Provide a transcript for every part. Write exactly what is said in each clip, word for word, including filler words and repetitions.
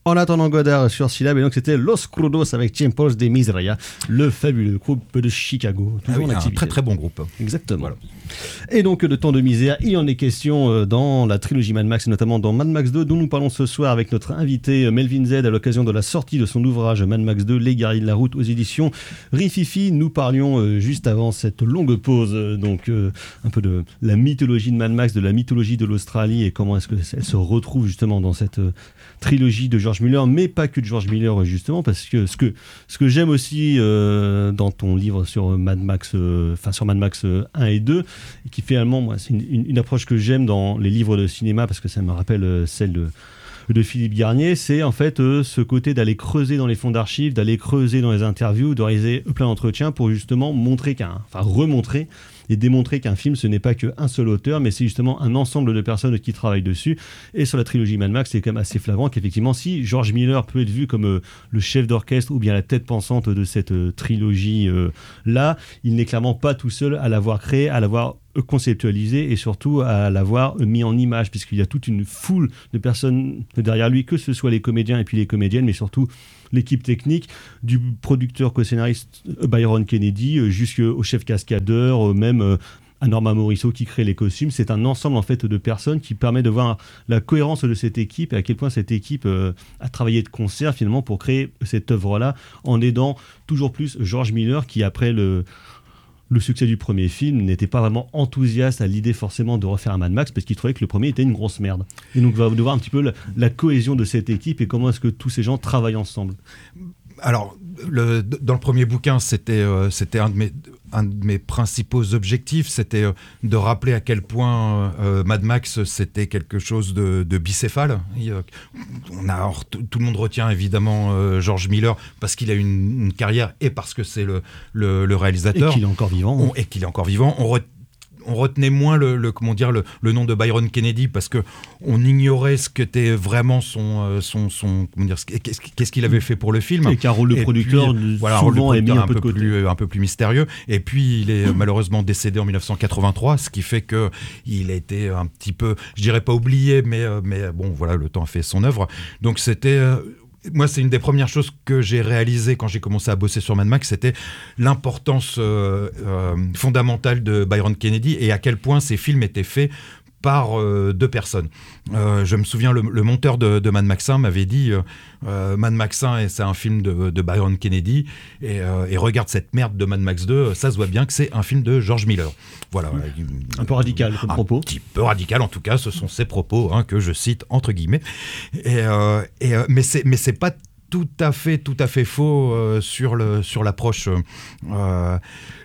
En attendant Godard sur Syllab, et donc c'était Los Crudos avec Tiempos de Miseria, le fabuleux groupe de Chicago. Ah oui, un très très bon groupe. Exactement. Voilà. Et donc de temps de misère, il y en est question dans la trilogie Mad Max, et notamment dans Mad Max deux, dont nous parlons ce soir avec notre invité Melvin Z à l'occasion de la sortie de son ouvrage Mad Max deux, Les Guerriers de la Route aux éditions Rififi. Nous parlions euh, juste avant cette longue pause, euh, donc euh, un peu de la mythologie de Mad Max, de la mythologie de l'Australie et comment est-ce qu'elle se retrouve justement dans cette euh, trilogie de George Miller, mais pas que de George Miller justement, parce que ce que, ce que j'aime aussi euh, dans ton livre sur Mad Max, euh, enfin sur Mad Max euh, un et deux, et qui finalement, moi, c'est une, une, une approche que j'aime dans les livres de cinéma, parce que ça me rappelle euh, celle de, de Philippe Garnier, c'est en fait euh, ce côté d'aller creuser dans les fonds d'archives, d'aller creuser dans les interviews, de réaliser plein d'entretiens pour justement montrer qu'un, enfin remontrer et démontrer qu'un film, ce n'est pas qu'un seul auteur, mais c'est justement un ensemble de personnes qui travaillent dessus. Et sur la trilogie Mad Max, c'est quand même assez flagrant qu'effectivement, si George Miller peut être vu comme euh, le chef d'orchestre ou bien la tête pensante de cette euh, trilogie-là, euh, il n'est clairement pas tout seul à l'avoir créé, à l'avoir conceptualisé et surtout à l'avoir mis en image, puisqu'il y a toute une foule de personnes derrière lui, que ce soit les comédiens et puis les comédiennes, mais surtout l'équipe technique, du producteur co-scénariste Byron Kennedy jusqu'au chef cascadeur, même à Norma Morisseau qui crée les costumes. C'est un ensemble en fait de personnes qui permet de voir la cohérence de cette équipe et à quel point cette équipe euh, a travaillé de concert finalement pour créer cette œuvre-là, en aidant toujours plus George Miller qui, après le le succès du premier film, n'était pas vraiment enthousiaste à l'idée forcément de refaire un Mad Max parce qu'il trouvait que le premier était une grosse merde. Et donc on va voir un petit peu la, la cohésion de cette équipe et comment est-ce que tous ces gens travaillent ensemble. Alors, le, dans le premier bouquin, c'était, euh, c'était un de mes... un de mes principaux objectifs, c'était de rappeler à quel point euh, Mad Max, c'était quelque chose de, de bicéphale. Il, on a, tout le monde retient évidemment euh, George Miller parce qu'il a une, une carrière et parce que c'est le, le, le réalisateur. Et qu'il est encore vivant. On, et qu'il est encore vivant. On re- On retenait moins le, le, comment dire, le, le nom de Byron Kennedy parce qu'on ignorait ce qu'était vraiment son, son, son, comment dire, qu'est-ce, qu'est-ce qu'il avait fait pour le film. Et qu'un rôle de et producteur, puis, voilà, souvent un, est mis un, peu, peu de côté. Plus, un peu plus mystérieux. Et puis, il est malheureusement décédé en dix-neuf cent quatre-vingt-trois, ce qui fait qu'il a été un petit peu, je dirais pas oublié, mais, mais bon, voilà, le temps a fait son œuvre. Donc, c'était... Moi, c'est une des premières choses que j'ai réalisées quand j'ai commencé à bosser sur Mad Max, c'était l'importance euh, euh, fondamentale de Byron Kennedy et à quel point ces films étaient faits par euh, deux personnes. Euh, je me souviens, le, le monteur de, de Mad Max un m'avait dit euh, Mad Max un, c'est un film de, de Byron Kennedy, et, euh, et regarde cette merde de Mad Max deux, ça se voit bien que c'est un film de George Miller. Voilà. Un peu radical comme un propos. Un petit peu radical, en tout cas, ce sont ses propos hein, que je cite entre guillemets. Et, euh, et, euh, mais c'est, mais c'est pas tout à fait, tout à fait faux euh, sur, le, sur l'approche. Euh,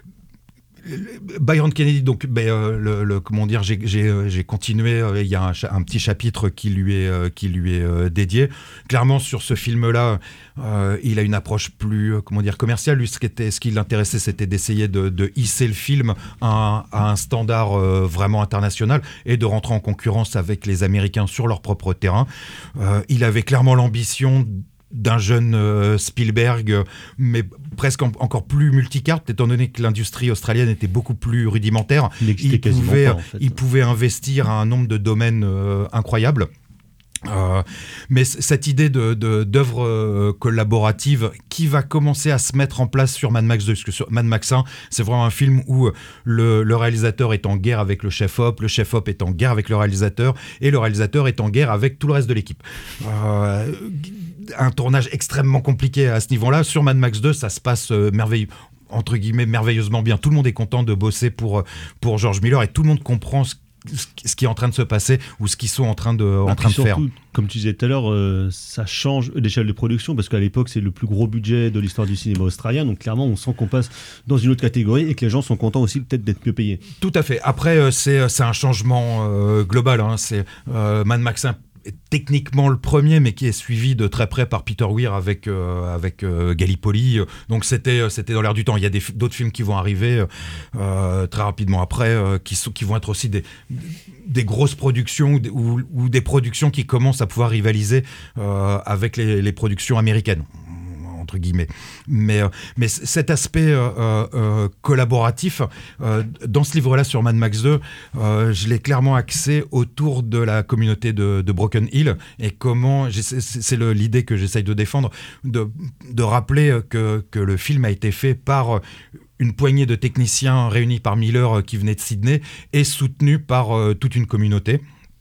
Byron Kennedy, donc, ben, euh, le, le, comment dire, j'ai, j'ai, j'ai continué. Euh, il y a un, un petit chapitre qui lui est, euh, qui lui est euh, dédié. Clairement, sur ce film-là, euh, il a une approche plus, euh, comment dire, commerciale. Lui, ce qui, était, ce qui l'intéressait, c'était d'essayer de, de hisser le film à un, à un standard euh, vraiment international et de rentrer en concurrence avec les Américains sur leur propre terrain. Euh, il avait clairement l'ambition d'un jeune euh, Spielberg, mais presque en, encore plus multicarte, étant donné que l'industrie australienne était beaucoup plus rudimentaire. Il pouvait, pas, en fait. il pouvait investir à un nombre de domaines euh, incroyables. Euh, mais c- cette idée de, de, d'œuvre euh, collaborative qui va commencer à se mettre en place sur Mad Max deux, parce que sur Mad Max un, c'est vraiment un film où le, le réalisateur est en guerre avec le chef-op, le chef-op est en guerre avec le réalisateur, et le réalisateur est en guerre avec tout le reste de l'équipe. Euh, un tournage extrêmement compliqué à ce niveau-là. Sur Mad Max deux, ça se passe euh, merveilleux. Entre guillemets, merveilleusement bien. Tout le monde est content de bosser pour, pour George Miller et tout le monde comprend ce ce qui est en train de se passer ou ce qu'ils sont en train de, bah, en train de surtout, faire. Comme tu disais tout à l'heure, euh, ça change l'échelle de production parce qu'à l'époque, c'est le plus gros budget de l'histoire du cinéma australien. Donc clairement, on sent qu'on passe dans une autre catégorie et que les gens sont contents aussi peut-être d'être mieux payés. Tout à fait. Après, euh, c'est, c'est un changement euh, global. Hein. C'est euh, Mad Max un techniquement le premier, mais qui est suivi de très près par Peter Weir avec, euh, avec euh, Gallipoli. Donc c'était, c'était dans l'air du temps. Il y a des, d'autres films qui vont arriver euh, très rapidement après, euh, qui, sont, qui vont être aussi des, des grosses productions ou, ou, ou des productions qui commencent à pouvoir rivaliser euh, avec les, les productions américaines. entre guillemets. Mais, euh, mais cet aspect euh, euh, collaboratif, euh, dans ce livre-là sur Mad Max deux, euh, je l'ai clairement axé autour de la communauté de, de Broken Hill et comment, c'est, c'est le, l'idée que j'essaye de défendre, de, de rappeler que, que le film a été fait par une poignée de techniciens réunis par Miller qui venaient de Sydney et soutenus par euh, toute une communauté.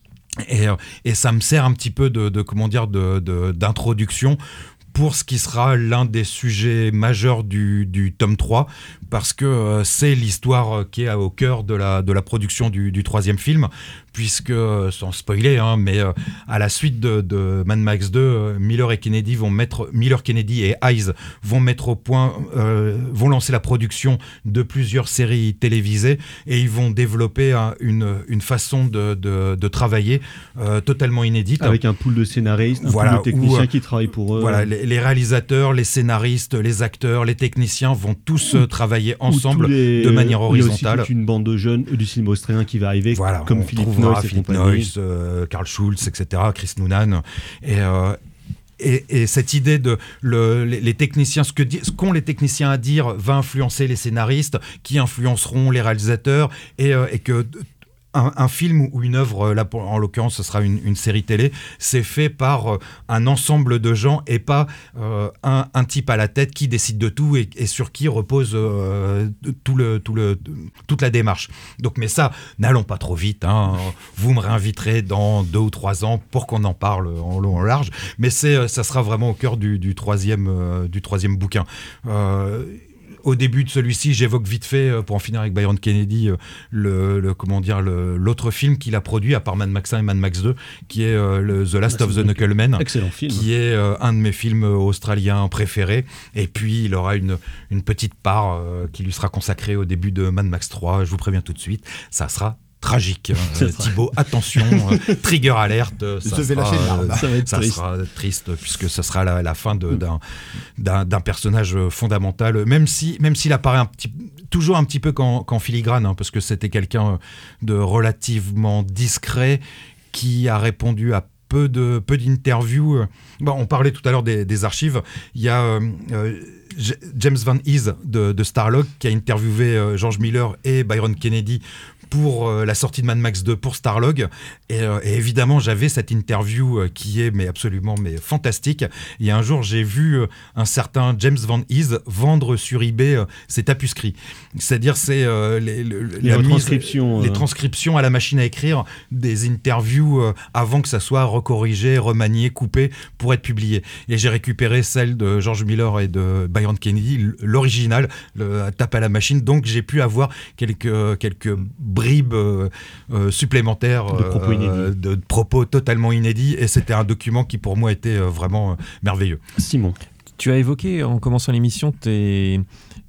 Et, et ça me sert un petit peu de, de comment dire, de, de, d'introduction pour ce qui sera l'un des sujets majeurs du, du tome trois, parce que euh, c'est l'histoire qui est au cœur de la, de la production du, du troisième film, puisque, euh, sans spoiler, hein, mais euh, à la suite de, de Mad Max deux, euh, Miller et Kennedy vont mettre, Miller, Kennedy et Hayes vont mettre au point, euh, vont lancer la production de plusieurs séries télévisées, et ils vont développer hein, une, une façon de, de, de travailler euh, totalement inédite. Avec un pool de scénaristes, un voilà, pool de techniciens où, qui travaillent pour eux. Voilà, les, les réalisateurs, les scénaristes, les acteurs, les techniciens vont tous euh, travailler ensemble les, de manière horizontale. Il y a aussi toute une bande de jeunes du cinéma australien qui va arriver, voilà, comme Philippe Noyce, et Philippe compagnie. Noyce, euh, Karl Schulz, et cetera, Chris Noonan. Et, euh, et, et cette idée de le, les, les techniciens, ce, que di- ce qu'ont les techniciens à dire va influencer les scénaristes, qui influenceront les réalisateurs, et, euh, et que Un, un film ou une œuvre, là pour, en l'occurrence ce sera une, une série télé, c'est fait par euh, un ensemble de gens et pas euh, un, un type à la tête qui décide de tout et, et sur qui repose euh, tout le, tout le, toute la démarche. Donc, mais ça, n'allons pas trop vite, hein. Vous me réinviterez dans deux ou trois ans pour qu'on en parle en long en large, mais c'est, ça sera vraiment au cœur du, du, troisième, euh, du troisième bouquin. Euh, Au début de celui-ci, j'évoque vite fait, pour en finir avec Byron Kennedy, le, le, comment dire, le, l'autre film qu'il a produit, à part Mad Max un et Mad Max deux, qui est euh, le The Last of the Knucklemen. Excellent film. Qui est euh, un de mes films australiens préférés. Et puis, il aura une, une petite part euh, qui lui sera consacrée au début de Mad Max trois. Je vous préviens tout de suite, ça sera tragique. Euh, Thibaut, attention, euh, trigger alerte. Ça, Je vais sera, lâcher l'arme. euh, Ça va être ça triste. sera triste puisque ce sera la, la fin de, d'un, d'un, d'un personnage fondamental, même si, même s'il apparaît un petit, toujours un petit peu qu'en, qu'en filigrane, hein, parce que c'était quelqu'un de relativement discret qui a répondu à peu de peu d'interviews. Bon, on parlait tout à l'heure des, des archives. Il y a euh, euh, James Van Hees de, de Starlog qui a interviewé euh, George Miller et Byron Kennedy pour euh, la sortie de Mad Max deux pour Starlog, et, euh, et évidemment j'avais cette interview euh, qui est mais absolument mais fantastique. Et un jour j'ai vu euh, un certain James Van Hees vendre sur eBay euh, ses tapuscrits, c'est-à-dire c'est euh, les, le, les, la transcriptions, mise, euh... les transcriptions à la machine à écrire des interviews euh, avant que ça soit recorrigé, remanié, coupé pour être publié. Et j'ai récupéré celle de George Miller et de Byron Kennedy, l'original, le tape à la machine, donc j'ai pu avoir quelques quelques bribes euh, euh, supplémentaires de propos, euh, de, de propos totalement inédits, et c'était un document qui pour moi était euh, vraiment euh, merveilleux. Simon, tu as évoqué en commençant l'émission tes,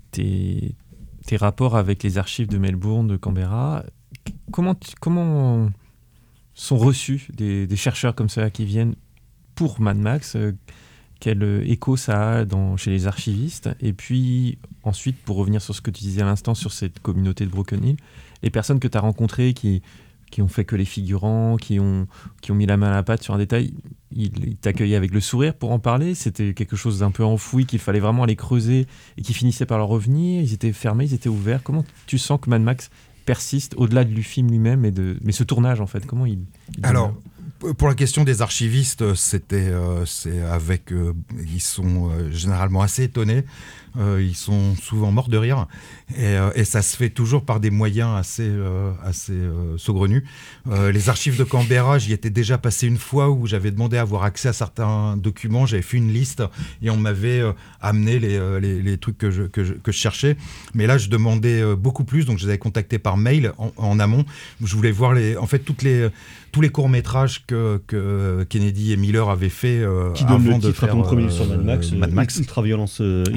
tes, tes rapports avec les archives de Melbourne, de Canberra. Comment, tu, comment sont reçus des, des chercheurs comme ça qui viennent pour Mad Max? Quel écho ça a dans, chez les archivistes? Et puis ensuite, pour revenir sur ce que tu disais à l'instant sur cette communauté de Broken Hill, les personnes que tu as rencontrées qui, qui ont fait que les figurants, qui ont, qui ont mis la main à la pâte sur un détail, ils, ils t'accueillaient avec le sourire pour en parler? C'était quelque chose d'un peu enfoui qu'il fallait vraiment aller creuser et qui finissait par leur revenir? Ils étaient fermés, ils étaient ouverts? Comment tu sens que Mad Max persiste au-delà du film lui-même et de, mais ce tournage en fait, comment il, il Alors, pour la question des archivistes, c'était, euh, c'est avec, euh, ils sont euh, généralement assez étonnés, euh, ils sont souvent morts de rire, et, euh, et ça se fait toujours par des moyens assez, euh, assez euh, saugrenus. Euh, les archives de Canberra, j'y étais déjà passé une fois où j'avais demandé à avoir accès à certains documents, j'avais fait une liste et on m'avait euh, amené les, euh, les, les trucs que je, que, je, que je cherchais. Mais là, je demandais euh, beaucoup plus, donc je les avais contactés par mail en, en amont. Je voulais voir les, en fait toutes les, tous les courts-métrages que, que Kennedy et Miller avaient fait euh, qui donne avant le de titre faire à ton premier euh, sur Mad Max, Mad Max. Ultra Violence euh, voilà,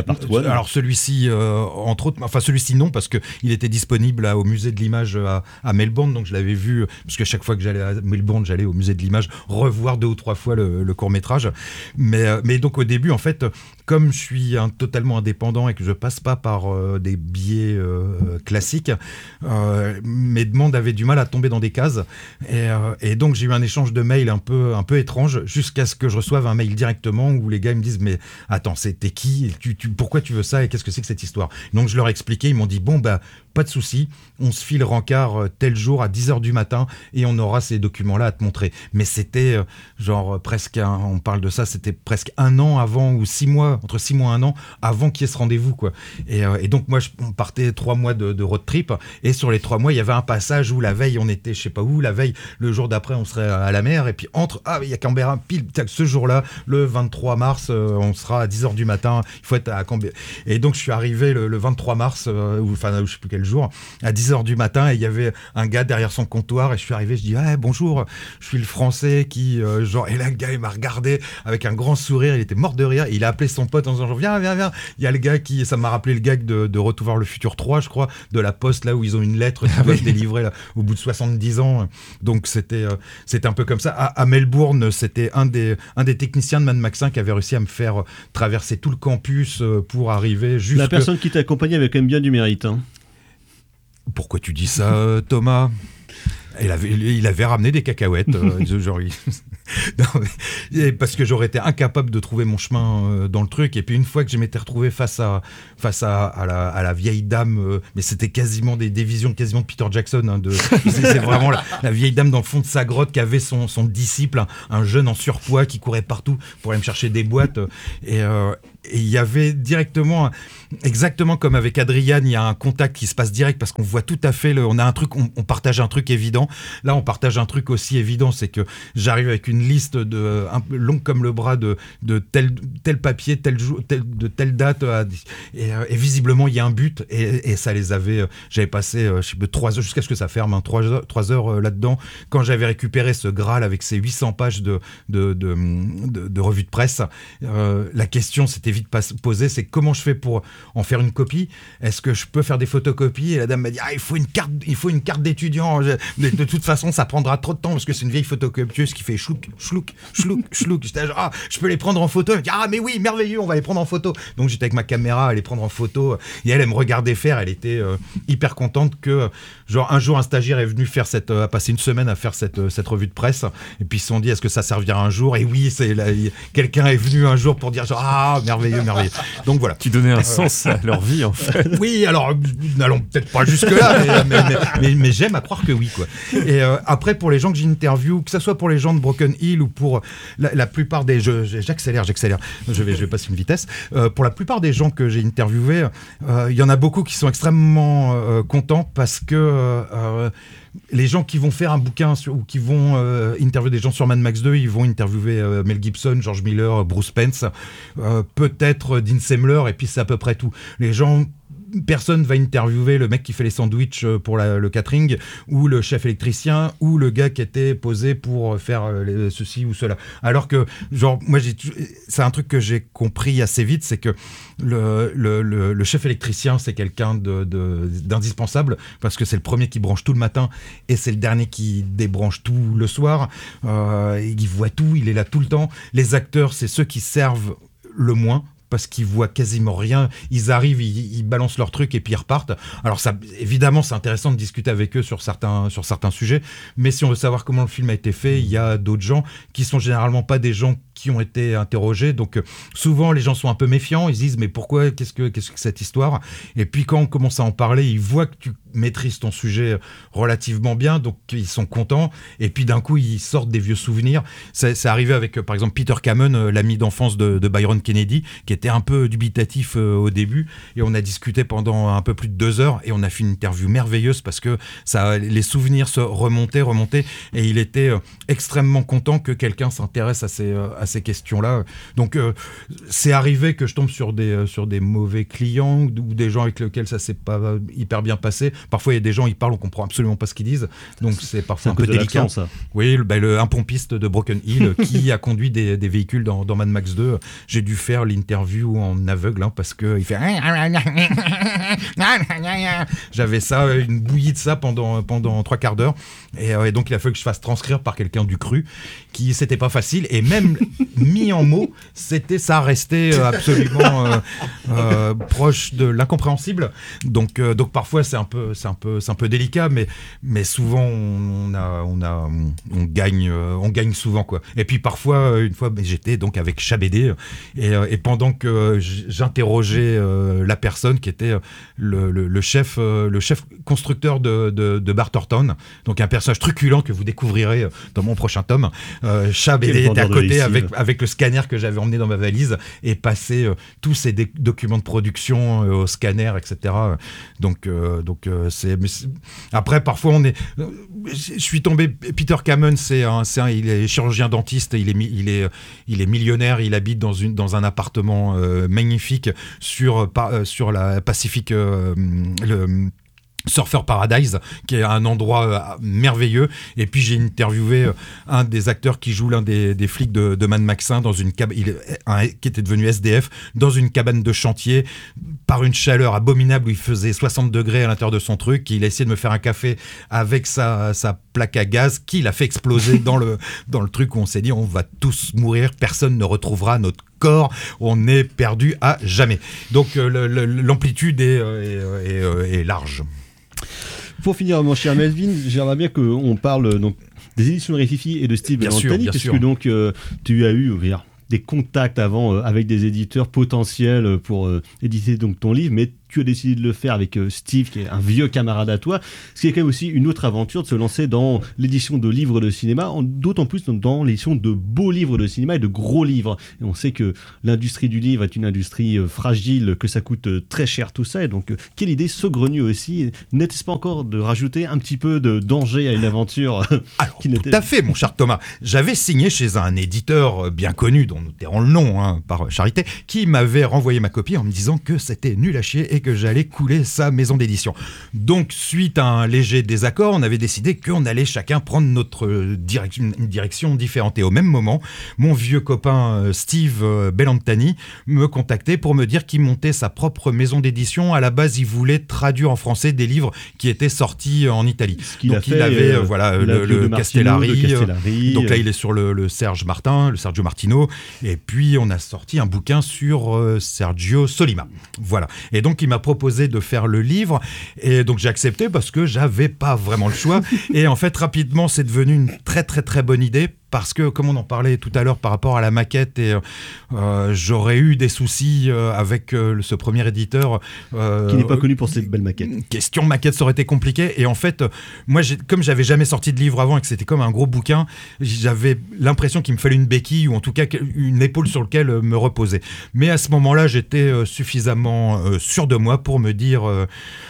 à part toi. Alors celui-ci, euh, entre autres, enfin celui-ci non, parce qu'il était disponible là, au musée de l'image à, à Melbourne, donc je l'avais vu, parce que chaque fois que j'allais à Melbourne, j'allais au musée de l'image revoir deux ou trois fois le, le court-métrage. Mais, euh, mais donc au début, en fait, comme je suis un, totalement indépendant et que je passe pas par euh, des biais euh, classiques, euh, mes demandes avaient du mal à tomber dans des cases. Et, euh, et donc j'ai eu un échange de mails un peu, un peu étrange, jusqu'à ce que je reçoive un mail directement où les gars me disent mais attends, c'est, t'es qui, tu, tu, pourquoi tu veux ça et qu'est-ce que c'est que cette histoire? Donc je leur ai expliqué, ils m'ont dit bon bah pas de souci, on se file rencard tel jour à dix heures du matin et on aura ces documents-là à te montrer. Mais c'était euh, genre presque, un, on parle de ça, c'était presque un an avant ou six mois, entre six mois et un an avant qu'il y ait ce rendez-vous, quoi. Et, euh, et donc moi, je, on partait trois mois de, de road trip et sur les trois mois, il y avait un passage où la veille, on était, je sais pas où, la veille, le jour d'après, on serait à la mer et puis entre, ah, il y a Canberra, pile, ce jour-là, le vingt-trois mars, euh, on sera à dix heures du matin, il faut être à Canberra. Et donc je suis arrivé le, le vingt-trois mars, euh, ou enfin, je sais plus quel jour, à dix heures du matin et il y avait un gars derrière son comptoir et je suis arrivé, je dis ah, bonjour, je suis le français qui euh, genre, et là le gars il m'a regardé avec un grand sourire, il était mort de rire, il a appelé son pote en disant viens viens viens, il y a le gars qui, ça m'a rappelé le gag de, de Retour vers le futur trois, je crois, de la poste là où ils ont une lettre qui doit se délivrer là, au bout de soixante-dix ans, donc c'était euh, c'était un peu comme ça. À, à Melbourne, c'était un des un des techniciens de Mad Max un qui avait réussi à me faire traverser tout le campus pour arriver jusque... La personne qui t'a accompagné avait quand même bien du mérite, hein. Pourquoi tu dis ça, Thomas? Il avait, il avait ramené des cacahuètes, euh, genre, non, parce que j'aurais été incapable de trouver mon chemin euh, dans le truc. Et puis une fois que je m'étais retrouvé face à, face à, à, la, à la vieille dame, euh, mais c'était quasiment des, des visions quasiment de Peter Jackson. Hein, de, c'est, c'est vraiment la, la vieille dame dans le fond de sa grotte qui avait son, son disciple, un, un jeune en surpoids qui courait partout pour aller me chercher des boîtes. Et euh, il y avait directement, exactement comme avec Adrian, il y a un contact qui se passe direct parce qu'on voit tout à fait, le, on a un truc, on, on partage un truc évident. Là, on partage un truc aussi évident, c'est que j'arrive avec une liste de, un peu longue comme le bras de, de tel, tel papier, tel jour, tel, de telle date, à, et, et visiblement, il y a un but, et, et ça les avait, j'avais passé, je sais pas, trois heures, jusqu'à ce que ça ferme, hein, trois, heures, trois heures là-dedans, quand j'avais récupéré ce Graal avec ses huit cents pages de, de, de, de, de revue de presse, euh, la question s'était vite posée, c'est comment je fais pour en faire une copie? Est-ce que je peux faire des photocopies? Et la dame m'a dit, ah, il faut une carte, il faut une carte d'étudiant. De, de toute façon, ça prendra trop de temps parce que c'est une vieille photocopieuse qui fait chlouk, chlouk, chlouk, chlouk. J'étais genre, ah, je peux les prendre en photo. Elle me dit, ah, mais oui, merveilleux, on va les prendre en photo. Donc j'étais avec ma caméra à les prendre en photo. Et elle, elle me regardait faire. Elle était euh, hyper contente que, genre, un jour, un stagiaire est venu faire cette, euh, a passé une semaine à faire cette, euh, cette revue de presse. Et puis ils se sont dit, est-ce que ça servira un jour? Et oui, c'est là, y, quelqu'un est venu un jour pour dire, genre, ah, merveilleux, merveilleux. Donc voilà. Qui donnait un sens à leur vie, en fait. Oui, alors, n'allons peut-être pas jusque-là, mais, mais, mais, mais j'aime à croire que oui, quoi. Et euh, après, pour les gens que j'interviewe, que ce soit pour les gens de Broken Hill ou pour la, la plupart des... Je, j'accélère, j'accélère. Je vais, je vais passer une vitesse. Euh, pour la plupart des gens que j'ai interviewés, il euh, y en a beaucoup qui sont extrêmement euh, contents parce que... Euh, les gens qui vont faire un bouquin sur, ou qui vont euh, interviewer des gens sur Mad Max deux, ils vont interviewer euh, Mel Gibson, George Miller, Bruce Spence, euh, peut-être Dean Semler, et puis c'est à peu près tout. Les gens... Personne va interviewer le mec qui fait les sandwichs pour la, le catering, ou le chef électricien, ou le gars qui était posé pour faire les, ceci ou cela. Alors que, genre, moi, j'ai, c'est un truc que j'ai compris assez vite, c'est que le, le, le, le chef électricien, c'est quelqu'un de, de, d'indispensable, parce que c'est le premier qui branche tout le matin, et c'est le dernier qui débranche tout le soir. Euh, il voit tout, il est là tout le temps. Les acteurs, c'est ceux qui servent le moins, parce qu'ils voient quasiment rien. Ils arrivent, ils, ils balancent leur truc et puis ils repartent. Alors ça, évidemment, c'est intéressant de discuter avec eux sur certains, sur certains sujets, mais si on veut savoir comment le film a été fait, il y a d'autres gens qui sont généralement pas des gens qui ont été interrogés. Donc euh, souvent, les gens sont un peu méfiants. Ils se disent, mais pourquoi, qu'est-ce que, qu'est-ce que cette histoire? Et puis quand on commence à en parler, ils voient que tu maîtrises ton sujet relativement bien, donc ils sont contents. Et puis d'un coup, ils sortent des vieux souvenirs. C'est, c'est arrivé avec, euh, par exemple, Peter Kamen, euh, l'ami d'enfance de, de Byron Kennedy, qui était un peu dubitatif euh, au début. Et on a discuté pendant un peu plus de deux heures et on a fait une interview merveilleuse parce que ça, les souvenirs se remontaient, remontaient. Et il était euh, extrêmement content que quelqu'un s'intéresse à ces, euh, à ces questions-là. Donc, euh, c'est arrivé que je tombe sur des, euh, sur des mauvais clients ou des gens avec lesquels ça s'est pas hyper bien passé. Parfois, il y a des gens, ils parlent, on comprend absolument pas ce qu'ils disent. Donc, c'est parfois c'est un peu délicat. Ça. Oui, le, bah, le, un pompiste de Broken Hill qui a conduit des, des véhicules dans, dans Mad Max deux. J'ai dû faire l'interview interview en aveugle, hein, parce qu'il fait... J'avais ça, une bouillie de ça pendant, pendant trois quarts d'heure. Et, euh, et donc, il a fallu que je fasse transcrire par quelqu'un du cru, qui c'était pas facile. Et même mis en mots, c'était, ça restait absolument euh, euh, proche de l'incompréhensible. Donc, euh, donc parfois, c'est un peu, c'est un peu, c'est un peu délicat, mais, mais souvent, on, a, on, a, on, on, gagne, euh, on gagne souvent, quoi. Et puis parfois, une fois, j'étais donc avec Chabédé, et, euh, et pendant que j'interrogeais euh, la personne qui était le, le, le, chef, euh, le chef constructeur de, de, de Barterton, donc un personnage truculent que vous découvrirez dans mon prochain tome, euh, Chabédé était à côté avec, avec le scanner que j'avais emmené dans ma valise et passé euh, tous ces dé- documents de production euh, au scanner, et cetera. Donc, euh, donc euh, c'est, c'est... Après, parfois, on est... Je suis tombé... Peter Kamen, c'est un, c'est un, il est chirurgien dentiste, il est, il est, il est millionnaire, il habite dans, une, dans un appartement euh, magnifique sur, par, euh, sur la Pacifique... Euh, le, Surfer Paradise, qui est un endroit merveilleux. Et puis j'ai interviewé un des acteurs qui joue l'un des, des flics de, de Mad Max un dans une cab- il, un, qui était devenu S D F, dans une cabane de chantier, par une chaleur abominable où il faisait soixante degrés à l'intérieur de son truc. Il a essayé de me faire un café avec sa, sa plaque à gaz, qu'il a fait exploser dans le, dans le truc où on s'est dit on va tous mourir, personne ne retrouvera notre corps, on est perdu à jamais. Donc euh, le, le, l'amplitude est, euh, est, euh, est large. Pour finir, mon cher Melvin, j'aimerais bien qu'on parle donc, des éditions de Rififi et de Steve Bellantani, parce sûr. que donc, euh, tu as eu dire, des contacts avant euh, avec des éditeurs potentiels pour euh, éditer donc, ton livre, mais tu as décidé de le faire avec euh, Steve, qui est un vieux camarade à toi, ce qui est quand même aussi une autre aventure de se lancer dans l'édition de livres de cinéma, en, d'autant plus dans, dans l'édition de beaux livres de cinéma et de gros livres. Et on sait que l'industrie du livre est une industrie euh, fragile, que ça coûte euh, très cher tout ça, et donc euh, quelle idée saugrenue aussi, n'était-ce pas encore de rajouter un petit peu de danger à une aventure Alors, qui n'était... Tout à fait, mon cher Thomas. J'avais signé chez un éditeur bien connu, dont nous tairons le nom, hein, par charité, qui m'avait renvoyé ma copie en me disant que c'était nul à chier et que j'allais couler sa maison d'édition. Donc, suite à un léger désaccord, on avait décidé qu'on allait chacun prendre notre direction, une direction différente. Et au même moment, mon vieux copain Steve Bellantani me contactait pour me dire qu'il montait sa propre maison d'édition. À la base, il voulait traduire en français des livres qui étaient sortis en Italie. Donc, il fait, avait euh, voilà, le, le Castellari. Castellari. Donc là, il est sur le, le Serge Martin, le Sergio Martino. Et puis, on a sorti un bouquin sur euh, Sergio Solima. Voilà. Et donc, il m'a proposé de faire le livre, et donc j'ai accepté parce que j'avais pas vraiment le choix. Et en fait, rapidement, c'est devenu une très très très bonne idée, parce que, comme on en parlait tout à l'heure par rapport à la maquette, et euh, j'aurais eu des soucis euh, avec euh, ce premier éditeur. Euh, qui n'est pas connu pour ses belles maquettes. Question maquette, ça aurait été compliqué. Et en fait, moi, j'ai, comme j'avais jamais sorti de livre avant et que c'était comme un gros bouquin, j'avais l'impression qu'il me fallait une béquille, ou en tout cas une épaule sur laquelle me reposer. Mais à ce moment-là, j'étais suffisamment euh, sûr de moi pour me dire... Euh,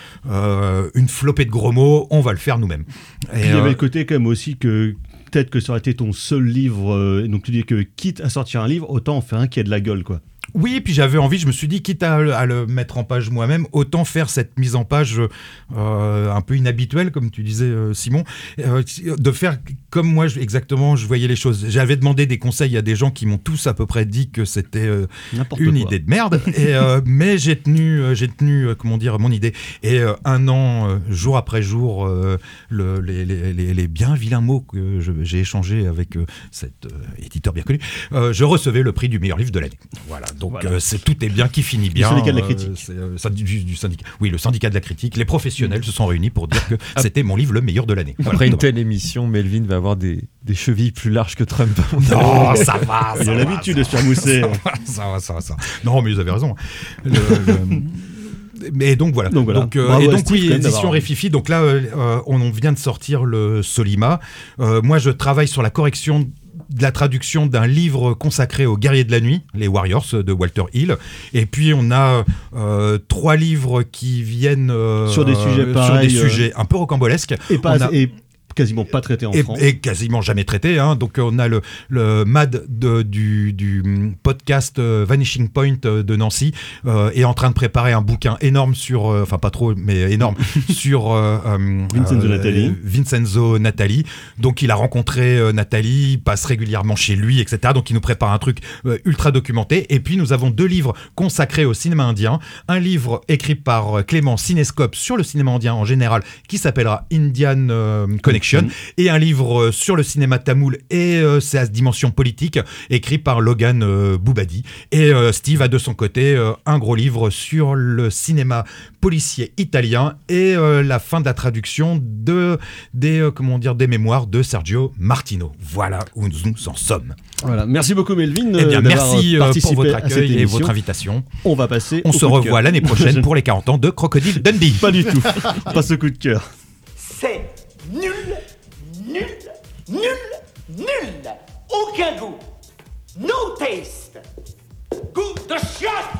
euh, une flopée de gros mots, on va le faire nous-mêmes. Et il y avait euh, le côté quand même aussi que peut-être que ça aurait été ton seul livre, euh, donc tu dis que quitte à sortir un livre, autant en faire un qui a de la gueule, quoi. Oui, puis j'avais envie, je me suis dit, quitte à, à le mettre en page moi-même, autant faire cette mise en page euh, un peu inhabituelle, comme tu disais, euh, Simon, euh, de faire comme moi, je, exactement, je voyais les choses. J'avais demandé des conseils à des gens qui m'ont tous à peu près dit que c'était euh, une quoi. idée de merde, et, euh, mais j'ai tenu, euh, j'ai tenu euh, comment dire, mon idée. Et euh, un an, euh, jour après jour, euh, le, les, les, les, les bien vilains mots que je, j'ai échangés avec euh, cet euh, éditeur bien connu, euh, je recevais le prix du meilleur livre de l'année. Voilà. Donc voilà. euh, c'est, tout est bien qui finit bien. Le syndicat de la critique. Euh, c'est, euh, du, du syndicat. Oui, le syndicat de la critique. Les professionnels mmh. se sont réunis pour dire que c'était mon livre le meilleur de l'année. Après voilà, une telle émission, Melvin va avoir des, des chevilles plus larges que Trump. Non, ça va. Il a l'habitude de se faire mousser. Ça va, ça va, ça va. Non, mais vous avez raison. Le, le... Mais donc voilà. Donc, voilà. donc, euh, et donc Steve, oui, édition Rififi. Donc là, euh, on vient de sortir le Solima. Euh, moi, je travaille sur la correction de la traduction d'un livre consacré aux guerriers de la nuit, les Warriors de Walter Hill. Et puis on a euh, trois livres qui viennent euh, sur des sujets, euh, pareil, sur des sujets euh... un peu rocambolesques. Et pas, a... et quasiment pas traité en et, France. Et quasiment jamais traité. Hein. Donc on a le, le M A D de, du, du podcast euh, Vanishing Point euh, de Nancy euh, est en train de préparer un bouquin énorme sur, euh, enfin pas trop, mais énorme, sur euh, euh, Vincenzo euh, Natali. Vincenzo Natali. Donc il a rencontré euh, Natali, il passe régulièrement chez lui, et cetera. Donc il nous prépare un truc euh, ultra documenté. Et puis nous avons deux livres consacrés au cinéma indien. Un livre écrit par euh, Clément Cinescope sur le cinéma indien en général, qui s'appellera Indian euh, Connection. Et un livre sur le cinéma tamoul et euh, sa dimension politique, écrit par Logan euh, Boubadi. Et euh, Steve a de son côté euh, un gros livre sur le cinéma policier italien et euh, la fin de la traduction de, des, euh, comment dire, des mémoires de Sergio Martino. Voilà où nous en sommes. Voilà. Merci beaucoup Melvin. Eh bien, merci euh, pour votre à cette accueil et émission. votre invitation. On va passer On au se coup de revoit cœur. l'année prochaine pour les quarante ans de Crocodile Dundee. Pas du tout. On passe au coup de cœur. C'est nul, nul, nul, nul. Aucun goût. No taste. Goût de chiotte.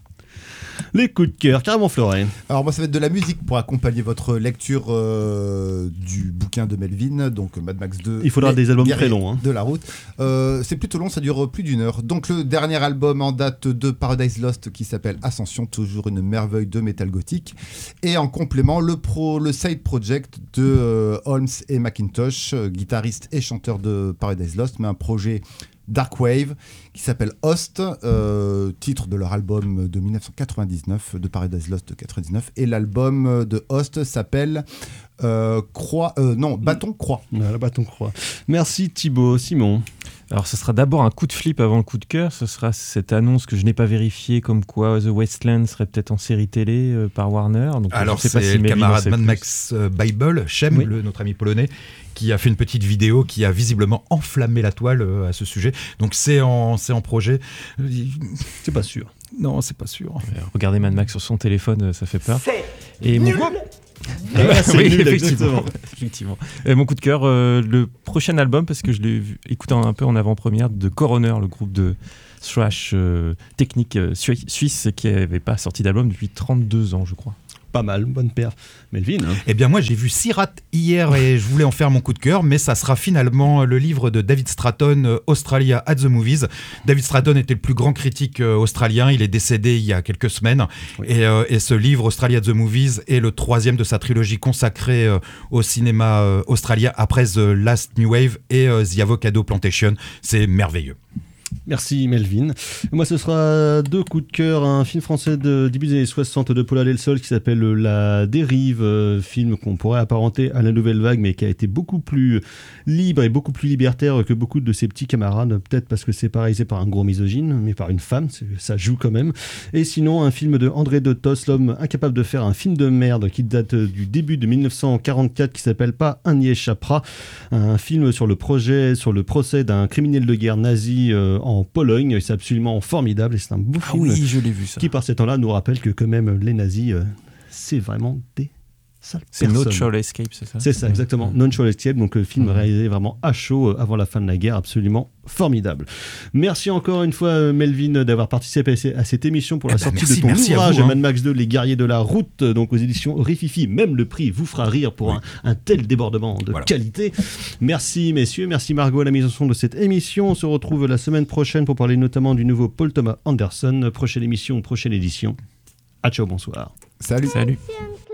Les coups de cœur, carrément Floré. Alors moi ça va être de la musique pour accompagner votre lecture euh, du bouquin de Melvin, donc Mad Max deux. Il faudra Les des albums guerriers très longs. Hein. De la route. Euh, c'est plutôt long, ça dure plus d'une heure. Donc le dernier album en date de Paradise Lost qui s'appelle Ascension, toujours une merveille de métal gothique. Et en complément, le, pro, le side project de euh, Holmes et McIntosh, euh, guitariste et chanteur de Paradise Lost, mais un projet Dark Wave qui s'appelle Host, euh, titre de leur album de dix-neuf cent quatre-vingt-dix-neuf, de Paradise Lost de quatre-vingt-dix-neuf, et l'album de Host s'appelle euh, Croix, euh, non, Bâton Croix. Voilà, bâton croix. Merci Thibaut. Simon. Alors, ce sera d'abord un coup de flip avant le coup de cœur. Ce sera cette annonce que je n'ai pas vérifiée, comme quoi The Wasteland serait peut-être en série télé euh, par Warner. Donc, Alors, je sais c'est pas si le Melvin en camarade sait Mad plus. Max euh, Bible, Shem, Oui. le, notre ami polonais, qui a fait une petite vidéo qui a visiblement enflammé la toile euh, à ce sujet. Donc, c'est en, c'est en projet. Euh, C'est pas sûr. Non, c'est pas sûr. Euh, Regardez Mad Max sur son téléphone, euh, ça fait peur. C'est Et mon nul. Ah, c'est oui, nul, effectivement. exactement. effectivement. Et mon coup de cœur, euh, le prochain album, parce que je l'ai vu, écouté un peu en avant-première, de Coroner, le groupe de thrash euh, technique euh, sui- suisse qui n'avait pas sorti d'album depuis trente-deux ans, je crois. Pas mal, bonne perf. Melvin. Hein. Eh bien, moi, j'ai vu Sirat hier et je voulais en faire mon coup de cœur, mais ça sera finalement le livre de David Stratton, euh, Australia at the Movies. David Stratton était le plus grand critique euh, australien. Il est décédé il y a quelques semaines. Oui. Et, euh, et ce livre, Australia at the Movies, est le troisième de sa trilogie consacrée euh, au cinéma euh, australien après The Last New Wave et euh, The Avocado Plantation. C'est merveilleux. Merci Melvin. Moi ce sera deux coups de cœur, un film français de début des années soixante de Paula Del Sol qui s'appelle La Dérive, euh, film qu'on pourrait apparenter à la Nouvelle Vague mais qui a été beaucoup plus libre et beaucoup plus libertaire que beaucoup de ses petits camarades, peut-être parce que c'est pas réalisé par un gros misogyne mais par une femme, c'est- ça joue quand même. Et sinon un film de André de Tos, l'homme incapable de faire un film de merde qui date du début de dix-neuf cent quarante-quatre qui s'appelle Pas un n'y échappera, un film sur le projet, sur le procès d'un criminel de guerre nazi euh, en Pologne. C'est absolument formidable et c'est un beau Ah film oui, je l'ai vu ça. qui par ces temps-là nous rappelle que quand même les nazis euh, c'est vraiment des sales C'est personnes. No Troll Escape, c'est ça C'est ça, exactement. Non Troll Escape, donc le film Mhm. réalisé vraiment à chaud euh, avant la fin de la guerre, absolument formidable. Merci encore une fois, euh, Melvin, d'avoir participé à ce- à cette émission pour Eh la ben, sortie merci, de ton merci à ouvrage vous, hein. Mad Max deux, Les Guerriers de la Route, euh, donc aux éditions Rififi. Même le prix vous fera rire pour Oui. un, un tel débordement de Voilà. qualité. Merci, messieurs. Merci, Margot, à la mise en son de cette émission. On se retrouve la semaine prochaine pour parler notamment du nouveau Paul Thomas Anderson. Prochaine émission, prochaine édition. À ciao, bonsoir. Salut. Salut. Siempre